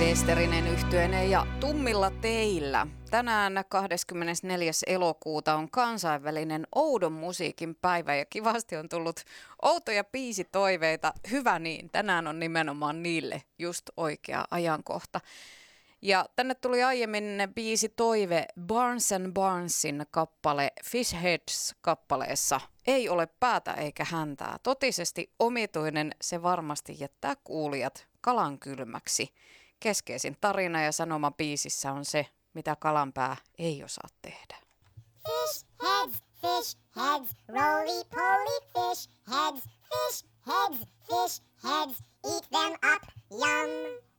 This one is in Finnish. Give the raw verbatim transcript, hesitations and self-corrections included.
Westerinen yhtyeneen ja Tummilla teillä. Tänään kahdeskymmenesneljäs elokuuta on kansainvälinen oudon musiikin päivä ja kivasti on tullut outoja biisitoiveita. Hyvä niin, tänään on nimenomaan niille just oikea ajankohta. Ja tänne tuli aiemmin biisitoive Barnes and Barnesin kappale Fish Heads kappaleessa. Ei ole päätä eikä häntää. Totisesti omituinen, se varmasti jättää kuulijat kalan kylmäksi. Keskeisin tarina ja sanoma biisissä on se, mitä kalanpää ei osaa tehdä. Fish heads, fish heads, roly poly fish heads, fish heads, fish heads, eat them up, yum.